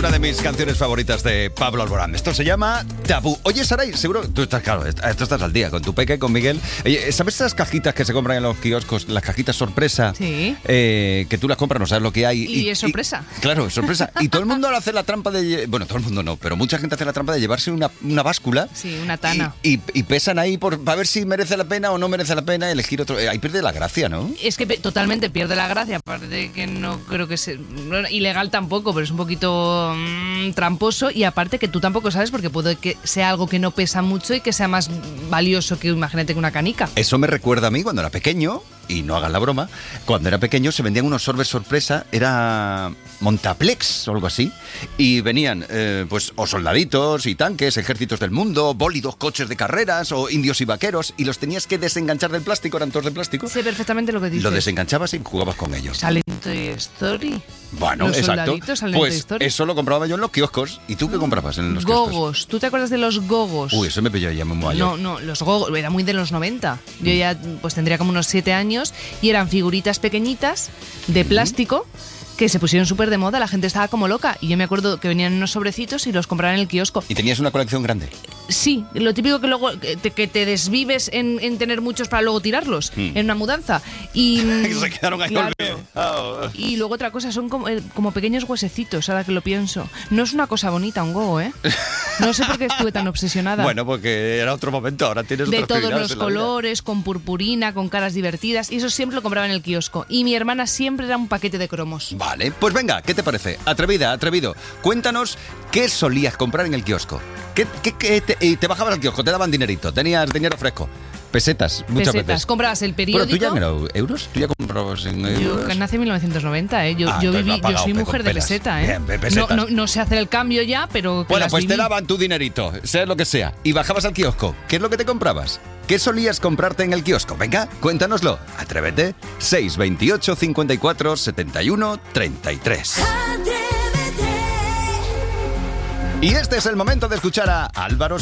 una de mis canciones favoritas de Pablo Alborán. Esto se llama Tabú. Oye, Saray, seguro, tú estás, claro, esto estás al día con tu peque, con Miguel. Oye, ¿sabes esas cajitas que se compran en los kioscos, las cajitas sorpresa? Sí. Que tú las compras, no sabes lo que hay. Y es sorpresa. Claro, es sorpresa. Y todo el mundo hace la trampa de... Bueno, todo el mundo no, pero mucha gente hace la trampa de llevarse una báscula. Sí, una tana. Y pesan ahí para ver si merece la pena o no merece la pena elegir otro. Ahí pierde la gracia, ¿no? Es que totalmente pierde la gracia, aparte de que no creo que sea ilegal tampoco, pero es un poquito tramposo, y aparte que tú tampoco sabes, porque puede que sea algo que no pesa mucho y que sea más valioso que, imagínate, que una canica. Eso me recuerda a mí cuando era pequeño, y no hagan la broma, cuando era pequeño se vendían unos sorbes sorpresa, era Montaplex o algo así, y venían pues o soldaditos y tanques, ejércitos del mundo, bólidos, coches de carreras o indios y vaqueros, y los tenías que desenganchar del plástico, eran todos de plástico. Sé perfectamente lo que dices. Lo desenganchabas y jugabas con ellos. Sale en Toy Story. Bueno, los exacto. soldaditos salen en Toy Pues Story. eso lo compraba yo en los kioscos. ¿Y tú qué comprabas en los kioscos? Gogos. ¿Tú te acuerdas de los gogos? Uy, eso me pilló ya muy mayor. No, los gogos, era muy de los 90. Yo ya pues tendría como unos 7 años y eran figuritas pequeñitas de plástico que se pusieron súper de moda, la gente estaba como loca, y yo me acuerdo que venían unos sobrecitos y los compraban en el kiosco. ¿Y tenías una colección grande? Sí, lo típico que luego que te desvives en tener muchos para luego tirarlos en una mudanza. Y se quedaron ahí olvidados. Y luego otra cosa, son como pequeños huesecitos, ahora que lo pienso. No es una cosa bonita un gogo, ¿eh? No sé por qué estuve tan obsesionada. Bueno, porque era otro momento, ahora tienes de otras todos prioridades los en la vida. colores, con purpurina, con caras divertidas, y eso siempre lo compraba en el kiosco. Y mi hermana siempre era un paquete de cromos. Vale, pues venga, ¿qué te parece? Atrevida, atrevido. Cuéntanos qué solías comprar en el kiosco. Y te bajabas al kiosco, te daban dinerito, tenías dinero fresco. Pesetas, muchas veces. Comprabas el periódico. Pero tú ya en euros, tú ya comprabas en euros. Yo nací en 1990, ¿eh? Yo soy mujer de peseta, ¿eh? Bien, pesetas. No sé hacer el cambio ya, pero... Bueno, pues te daban tu dinerito, sea lo que sea, y bajabas al kiosco. ¿Qué es lo que te comprabas? ¿Qué solías comprarte en el kiosco? Venga, cuéntanoslo. Atrévete. 628 54 71 33. Y este es el momento de escuchar a Álvaro